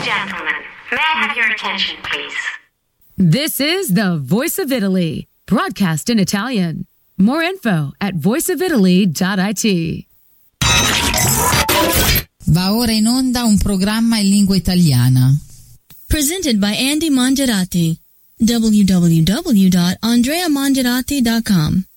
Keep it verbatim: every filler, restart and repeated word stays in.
gentlemen, may I have your attention, please? This is the Voice of Italy, broadcast in Italian. More info at voice of italy dot it. Va ora in onda un programma in lingua italiana. Presented by Andy Mangiarati. w w w dot andrea mangiarati dot com